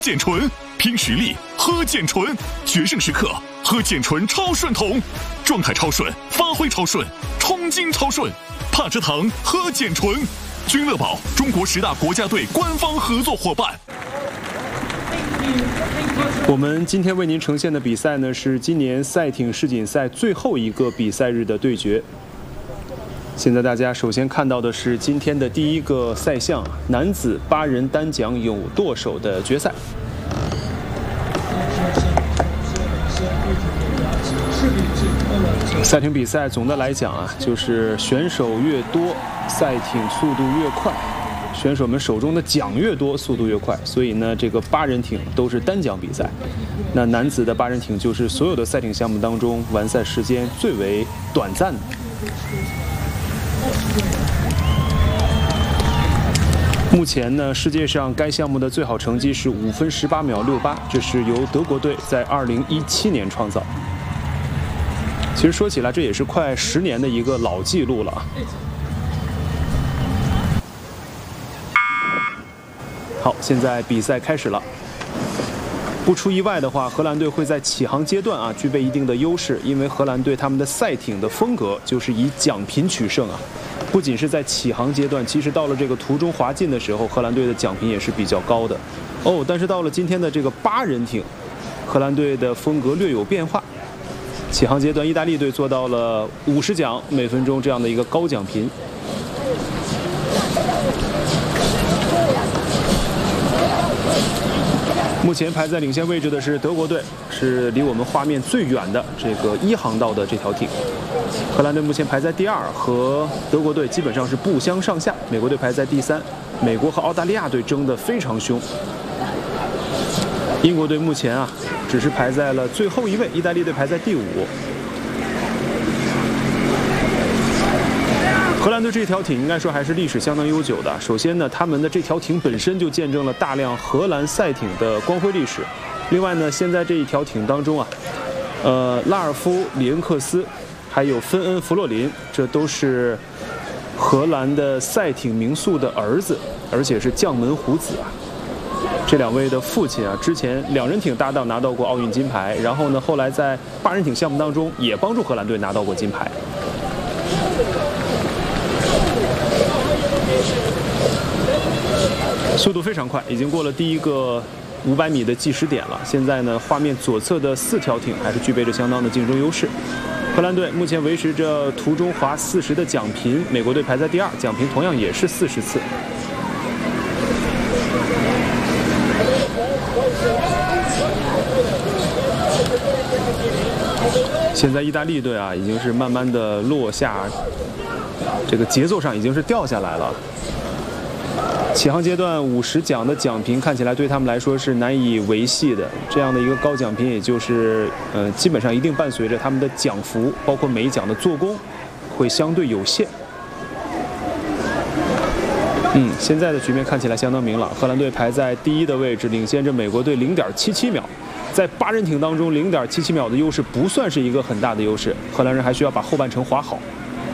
健醇，拼实力，喝健醇，决胜时刻喝健醇超顺桶，状态超顺，发挥超顺，冲劲超顺。帕芝堂喝健醇，君乐宝中国10大国家队官方合作伙伴。 我们今天为您呈现的比赛呢，是今年赛艇世锦赛最后一个比赛日的对决。现在大家首先看到的是今天的第一个赛项，男子8人单桨有舵手的决赛。赛艇比赛总的来讲啊，就是选手越多，赛艇速度越快。选手们手中的桨越多，速度越快，所以呢，这个8人艇都是单桨比赛。那男子的8人艇就是所有的赛艇项目当中完赛时间最为短暂的。目前呢，世界上该项目的最好成绩是5分18秒68，这是由德国队在2017年创造。其实说起来，这也是快10年的一个老记录了。好，现在比赛开始了。不出意外的话，荷兰队会在起航阶段具备一定的优势，因为荷兰队他们的赛艇的风格就是以奖品取胜啊。不仅是在起航阶段，其实到了这个途中滑进的时候，荷兰队的奖品也是比较高的。但是到了今天的这个8人艇，荷兰队的风格略有变化。起航阶段，意大利队做到了50桨每分钟这样的一个高奖频。目前排在领先位置的是德国队，是离我们画面最远的这个1航道的这条艇。荷兰队目前排在第2，和德国队基本上是不相上下。美国队排在第3，美国和澳大利亚队争得非常凶。英国队目前只是排在了最后一位，意大利队排在第5。荷兰队这条艇应该说还是历史相当悠久的。首先呢，他们的这条艇本身就见证了大量荷兰赛艇的光辉历史。另外呢，现在这一条艇当中拉尔夫·里恩克斯还有芬恩·弗洛林，这都是荷兰的赛艇名宿的儿子，而且是将门虎子啊。这2位的父亲之前2人艇搭档拿到过奥运金牌，然后呢，后来在8人艇项目当中也帮助荷兰队拿到过金牌。速度非常快，已经过了第一个500米的计时点了。现在呢，画面左侧的4条艇还是具备着相当的竞争优势。荷兰队目前维持着途中滑40的奖频，美国队排在第2，奖频同样也是40次。现在意大利队已经是慢慢的落下，这个节奏上已经是掉下来了。起航阶段50桨的奖频看起来对他们来说是难以维系的，这样的一个高奖频，也就是基本上一定伴随着他们的桨幅，包括每一桨的做工会相对有限。现在的局面看起来相当明朗，荷兰队排在第1的位置，领先着美国队0.77秒。在8人艇当中，0.77秒的优势不算是一个很大的优势，荷兰人还需要把后半程滑好。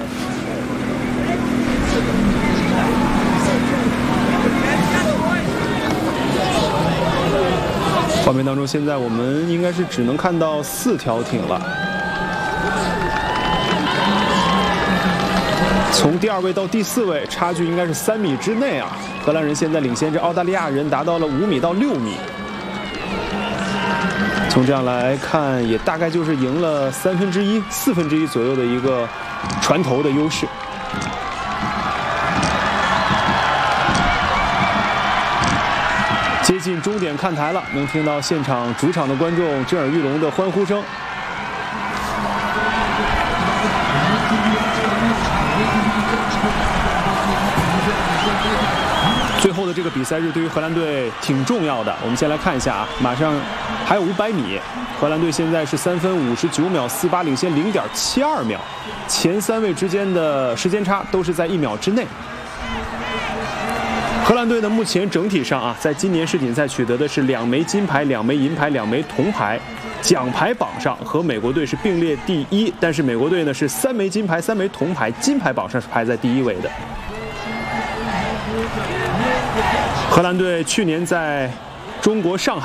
画面当中，现在我们应该是只能看到4条艇了。从第2位到第4位，差距应该是3米之内啊！荷兰人现在领先着澳大利亚人达到了5米到6米。从这样来看，也大概就是赢了1/3、1/4左右的一个船头的优势。接近终点看台了，能听到现场主场的观众震耳欲聋的欢呼声。最后的这个比赛日对于荷兰队挺重要的，我们先来看一下马上还有500米，荷兰队现在是3分59秒48，领先0.72秒，前3位之间的时间差都是在1秒之内。荷兰队呢，目前整体上在今年世锦赛取得的是2枚金牌、2枚银牌、2枚铜牌，奖牌榜上和美国队是并列第1，但是美国队呢是3枚金牌、3枚铜牌，金牌榜上是排在第1位的。荷兰队去年在中国上海